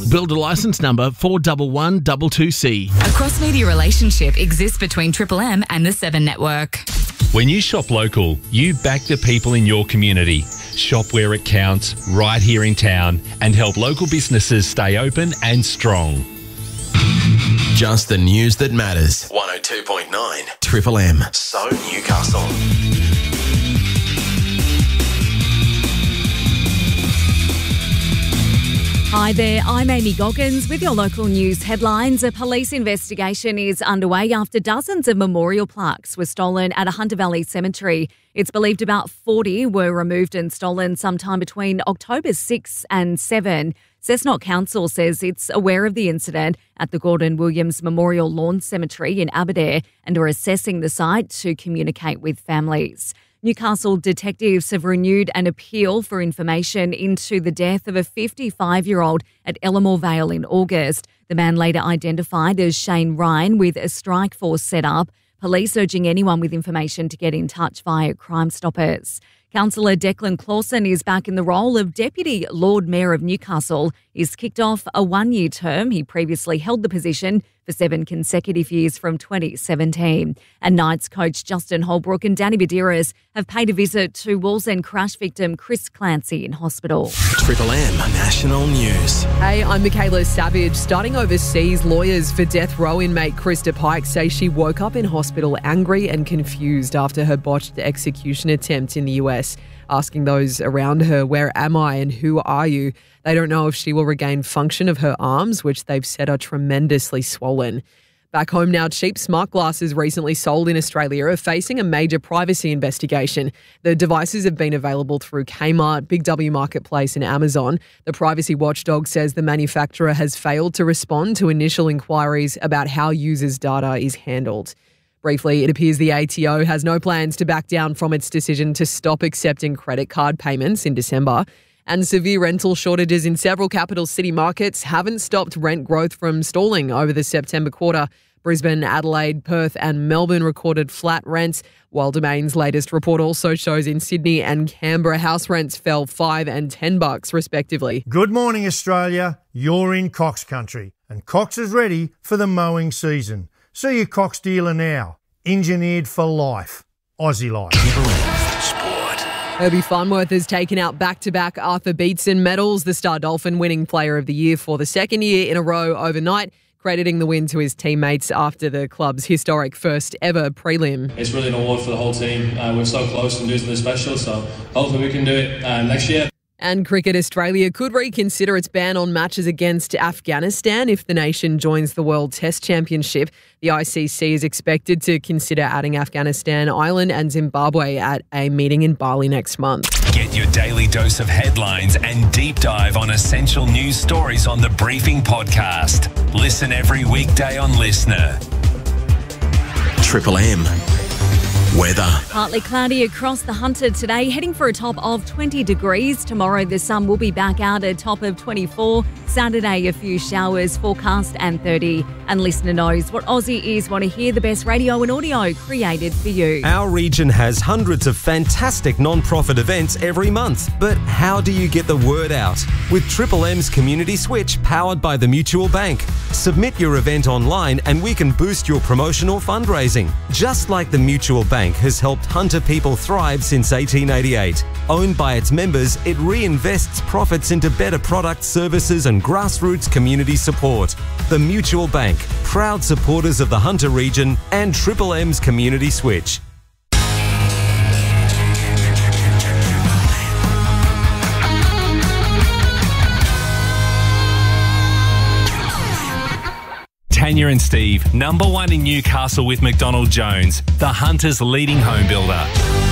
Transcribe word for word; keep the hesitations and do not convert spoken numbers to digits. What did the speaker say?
Builder licence number four one one two two C. A cross-media relationship exists between Triple M and the Seven Network. When you shop local, you back the people in your community. Shop where it counts, right here in town, and help local businesses stay open and strong. Just the news that matters. one oh two point nine Triple M. So Newcastle. Hi there, I'm Amy Goggins with your local news headlines. A police investigation is underway after dozens of memorial plaques were stolen at a Hunter Valley cemetery. It's believed about forty were removed and stolen sometime between October sixth and seventh. Cessnock Council says it's aware of the incident at the Gordon Williams Memorial Lawn Cemetery in Aberdare and are assessing the site to communicate with families. Newcastle detectives have renewed an appeal for information into the death of a fifty-five-year-old at Ellamore Vale in August. The man later identified as Shane Ryan with a strike force set up. Police urging anyone with information to get in touch via Crime Stoppers. Councillor Declan Clausen is back in the role of Deputy Lord Mayor of Newcastle. He's kicked off a one-year term. He previously held the position for seven consecutive years from twenty seventeen. And Knights coach Justin Holbrook and Danny Badiris have paid a visit to Wallsend crash victim Chris Clancy in hospital. Triple M National News. Hey, I'm Michaela Savage. Starting overseas, lawyers for death row inmate Krista Pike say she woke up in hospital angry and confused after her botched execution attempt in the U S, asking those around her, "Where am I and who are you?" They don't know if she will regain function of her arms, which they've said are tremendously swollen. Back home now, cheap smart glasses recently sold in Australia are facing a major privacy investigation. The devices have been available through Kmart, Big W Marketplace and Amazon. The privacy watchdog says the manufacturer has failed to respond to initial inquiries about how users' data is handled. Briefly, it appears the A T O has no plans to back down from its decision to stop accepting credit card payments in December. And severe rental shortages in several capital city markets haven't stopped rent growth from stalling over the September quarter. Brisbane, Adelaide, Perth and Melbourne recorded flat rents, while Domain's latest report also shows in Sydney and Canberra house rents fell five and ten bucks respectively. Good morning, Australia. You're in Cox country, and Cox is ready for the mowing season. See your Cox dealer now. Engineered for life. Aussie life. Sport. Herbie Farnworth has taken out back-to-back Arthur Beetson medals, the Star Dolphin winning Player of the Year for the second year in a row overnight, crediting the win to his teammates after the club's historic first ever prelim. It's really an award for the whole team. Uh, we're so close and doing something special, so hopefully we can do it uh, next year. And Cricket Australia could reconsider its ban on matches against Afghanistan if the nation joins the World Test Championship. The I C C is expected to consider adding Afghanistan, Ireland and Zimbabwe at a meeting in Bali next month. Get your daily dose of headlines and deep dive on essential news stories on the Briefing Podcast. Listen every weekday on Listener. Triple M. Weather. Partly cloudy across the Hunter today, heading for a top of twenty degrees. Tomorrow the sun will be back out at a top of twenty-four. Saturday a few showers, forecast and thirty. And Listener knows what Aussie ears want to hear, the best radio and audio created for you. Our region has hundreds of fantastic non-profit events every month. But how do you get the word out? With Triple M's Community Switch powered by the Mutual Bank. Submit your event online and we can boost your promotional fundraising. Just like the Mutual Bank has helped Hunter people thrive since eighteen eighty-eight. Owned by its members, it reinvests profits into better products, services and grassroots community support. The Mutual Bank, proud supporters of the Hunter region and Triple M's Community Switch. Tanya and Steve, number one in Newcastle with McDonald Jones, the Hunter's leading home builder.